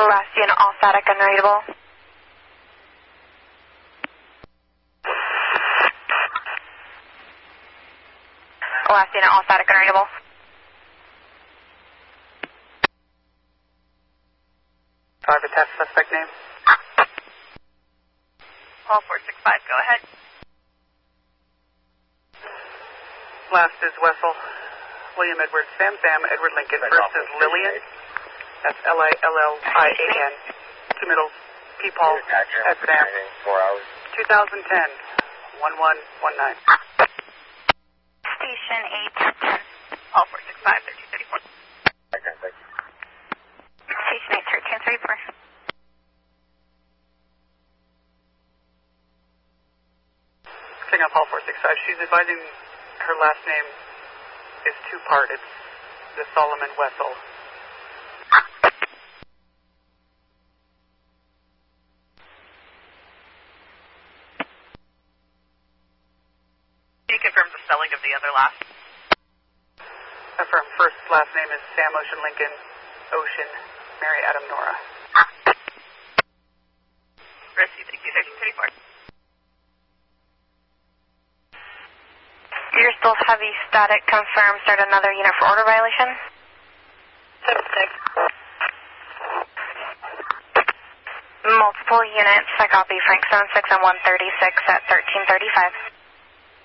Last unit, all static, unreadable. Last unit, all static, unreadable. Driver test suspect name. All 465, go ahead. Last is Wessel. William Edward, Sam, Edward Lincoln. First is Lillian. That's Lillian. Two middles, P. Paul, at Sam. 2010, 1119. Station 810. All 465, 1334. Station 8, 1334. Picking up all 465. She's advising her last name is two-part. It's the Solomon Wessel. Can you confirm the spelling of the other last? Affirm. First, last name is Sam Ocean Lincoln, Ocean, Mary Adam Nora. Receive, thank you, 1334. You're still heavy static, confirm, start another unit for order violation. 76. Multiple units, I copy, Frank 76 and 136 at 1335.